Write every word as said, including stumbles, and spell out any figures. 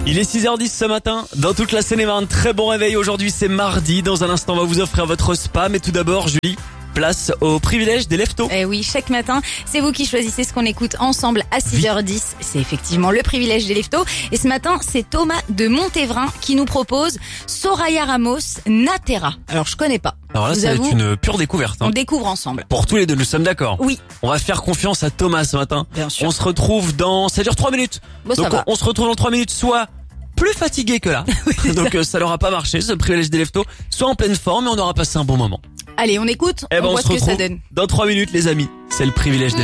Il est six heures dix ce matin, dans toute la Seine-et-Marne, très bon réveil. Aujourd'hui c'est mardi, dans un instant on va vous offrir votre spa, mais tout d'abord Julie, place au privilège des leftos. Eh oui, chaque matin, c'est vous qui choisissez ce qu'on écoute ensemble à six heures dix. C'est effectivement le privilège des leftos. Et ce matin, c'est Thomas de Montévrain qui nous propose Soraya Ramos Natera. Alors je connais pas. Alors là Je vous ça va avoue, être une pure découverte. Hein. On découvre ensemble. Pour tous les deux, nous sommes d'accord. Oui. On va faire confiance à Thomas ce matin. Bien sûr. On se retrouve dans... Ça dure trois minutes. Bon, ça Donc va. on, on se retrouve dans trois minutes, soit plus fatigué que là. Oui, Donc ça. euh, ça n'aura pas marché, ce privilège des leftos. Soit en pleine forme et on aura passé un bon moment. Allez, on écoute, Eh ben on on voit se ce que ça retrouve donne. dans trois minutes les amis. C'est le privilège des